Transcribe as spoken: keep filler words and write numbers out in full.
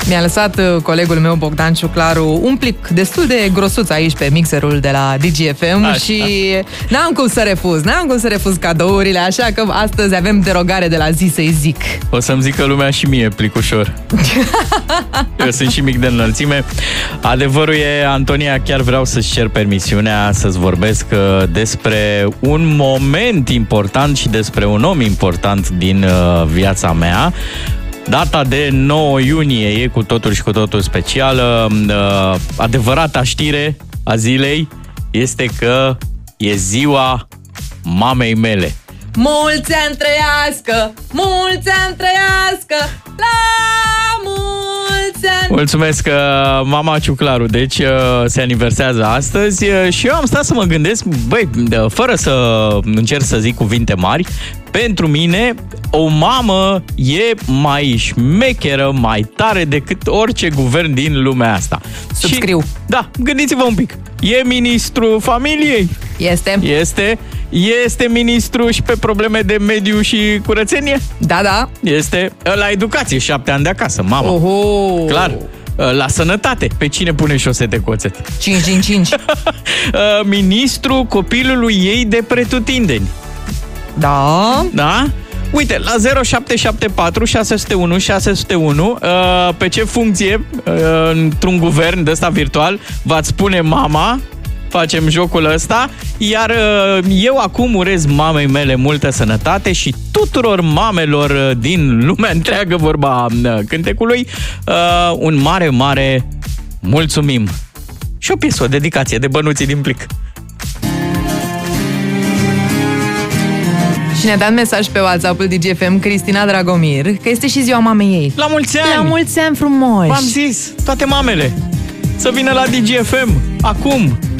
Mi-a lăsat uh, colegul meu, Bogdan Ciuclaru, un plic destul de grosuț aici pe mixerul de la D G F M. Așa. Și n-am cum să refuz, n-am cum să refuz cadourile, așa că astăzi avem derogare de la zi să-i zic. O să-mi zică lumea și mie plicușor. Eu sunt și mic de înălțime. Adevărul e, Antonia, chiar vreau să-ți cer permisiunea să-ți vorbesc despre un moment important și despre un om important din uh, viața mea. Data de nouă iunie e cu totul și cu totul specială. Uh, adevărata știre a zilei este că e ziua mamei mele. Mulți ani trăiască, mulți ani trăiască, la mulți ani. Mulțumesc, mama Ciuclaru. Deci se aniversează astăzi și eu am stat să mă gândesc, băi, fără să încerc să zic cuvinte mari, pentru mine o mamă e mai șmecheră, mai tare decât orice guvern din lumea asta. Subscriu. Și, da, gândiți-vă un pic. E ministrul familiei? Este. Este. Este ministru și pe probleme de mediu și curățenie? Da, da. Este. La educație, șapte ani de acasă, mama. Oho. Clar. La sănătate, pe cine pune șosete cu oțet? cinci din cinci. Ministru copilului ei de pretutindeni. Da. Da? Uite, la zero șapte șapte patru șase zero unu șase zero unu, pe ce funcție într-un guvern de ăsta virtual v-ați spune mama, facem jocul ăsta, iar eu acum urez mamei mele multă sănătate și tuturor mamelor din lumea întreagă, vorba cântecului, un mare, mare mulțumim. Și o piesă, o dedicație de bănuții din plic. Și ne-a dat mesaj pe WhatsApp-ul D G F M Cristina Dragomir că este și ziua mamei ei. La mulți ani! La mulți ani frumoși! V-am zis, toate mamele, să vină la D G F M, acum!